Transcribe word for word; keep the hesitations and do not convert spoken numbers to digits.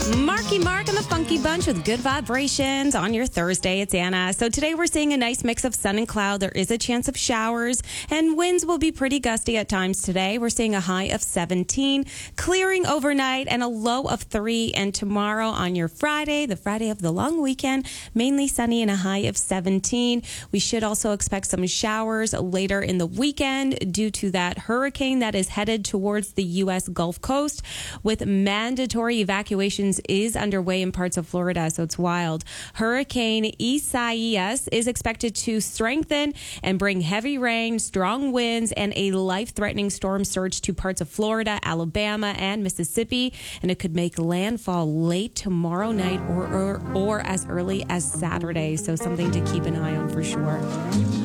Marky Mark and the Funky Bunch with good vibrations on your Thursday. It's Anna. So today we're seeing a nice mix of sun and cloud. There is a chance of showers and winds will be pretty gusty at times today. We're seeing a high of seventeen, clearing overnight and a low of three. And tomorrow on your Friday, the Friday of the long weekend, mainly sunny and a high of seventeen. We should also expect some showers later in the weekend due to that hurricane that is headed towards the U S Gulf Coast, with mandatory evacuations is underway in parts of Florida, so it's wild. Hurricane Isaias is expected to strengthen and bring heavy rain, strong winds, and a life-threatening storm surge to parts of Florida, Alabama, and Mississippi, and it could make landfall late tomorrow night or, or, or as early as Saturday, so something to keep an eye on for sure.